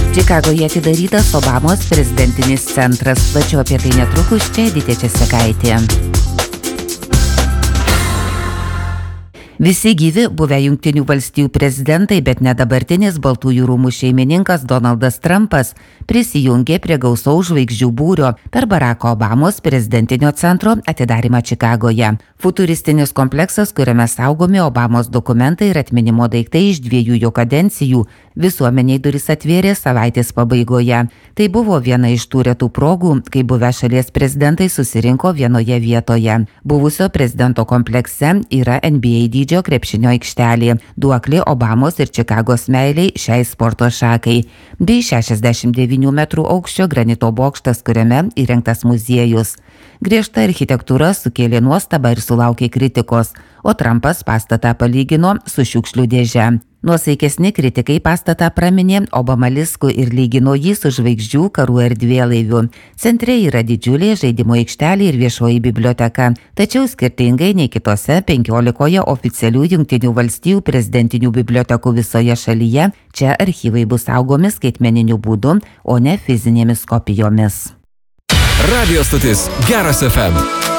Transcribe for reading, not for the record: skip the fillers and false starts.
Čikagoje atidarytas Obamos prezidentinis centras. Plačiau apie tai netrukus, čia Editė Česekaitė. Visi gyvi buvę Jungtinių valstijų prezidentai, bet ne dabartinis Baltųjų rūmų šeimininkas Donaldas Trumpas prisijungė prie gausaus žvaigždžių būrio per Baracko Obamos prezidentinio centro atidarymą Čikagoje. Futuristinis kompleksas, kuriame saugomi Obamos dokumentai ir atminimo daiktai iš 2 jo kadencijų, visuomeniai duris atvėrė savaitės pabaigoje. Tai buvo viena iš tų retų progų, kai buvę šalies prezidentai susirinko vienoje vietoje. Buvusio prezidento komplekse yra NBA dydžio krepšinio aikštelė, duoklė Obamos ir Čikagos meiliai šiai sporto šakai, bei 69 metrų aukščio granito bokštas, kuriame įrengtas muziejus. Griežta architektūra sukėlė nuostabą ir sulaukė kritikos, o Trumpas pastatą palygino su šiukšlių dėže. Nuosaikesni kritikai pastatą praminė Obamalisku ir lygino jį su žvaigždžių karų erdvėlaiviu. Centre yra didžiulė žaidimo aikštelė ir viešoji biblioteka, tačiau skirtingai nei kitose 15 oficialių Jungtinių valstijų prezidentinių bibliotekų visoje šalyje, čia archyvai bus saugomi skaitmeniniu būdu, o ne fizinėmis kopijomis. Radio stotis Geras FM.